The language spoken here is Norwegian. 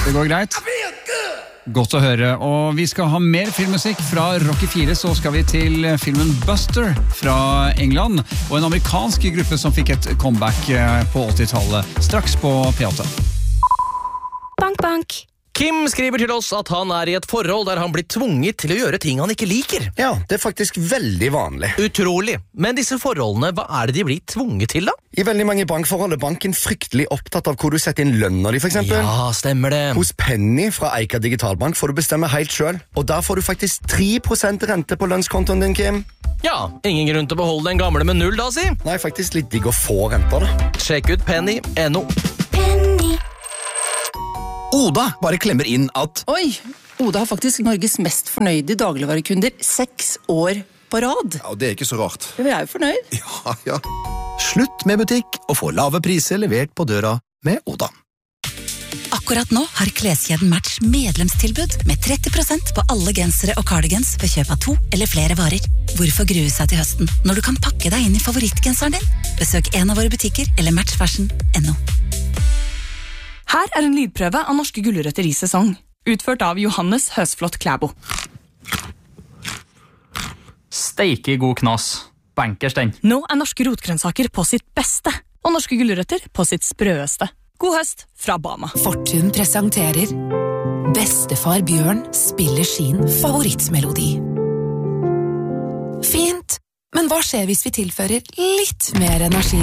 Det går greit. Godt å høre, og vi skal ha mer filmmusikk fra Rocky 4, så skal vi til filmen Buster fra England, og en amerikansk gruppe som fikk et comeback på 80-tallet, straks på P8. Bank, bank. Kim skriver til oss at han er i et forhold der han blir tvunget til å gjøre ting han ikke liker. Ja, det er faktisk veldig vanlig. Utrolig. Men disse forholdene, hva er det de blir tvunget til da? I veldig mange bankforhold er banken fryktelig opptatt av hvor du setter inn lønner de, for eksempel. Ja, stemmer det. Hos Penny fra Eika Digitalbank får du bestemme helt selv, og der får du faktisk 3% rente på lønnskontoen din, Kim. Ja, ingen grunn til å beholde den gamle med 0 da, si. Nei, faktisk litt digg å få renter da. Sjekk ut Penny.no. Oda bare klemmer inn at Oi, Oda har faktisk Norges mest fornøyde dagligvarekunder 6 år på rad. Ja, det er ikke så rart. Vi er jo fornøyd. Ja. Slutt med butikk og få lave priser levert på døra med Oda. Akkurat nå har kleskjeden Match medlemstilbud med 30% på alle gensere og cardigans ved kjøp av 2 eller flere varer. Hvorfor grue seg til høsten når du kan pakke deg inn i favorittgenseren din? Besøk en av våre butikker eller matchfashion.no. Her er en lydprøve av norske gulrøtter i sesong, utført av Johannes Høsflot Klæbo. Steike god knas. Bankers den. Nå er norske rotgrønnsaker på sitt beste, og norske gulrøtter på sitt sprøeste. God høst fra Bama. Fortun presenterer Bestefar Bjørn spiller sin favorittmelodi. Fint, men hva skjer hvis vi tilfører litt mer energi?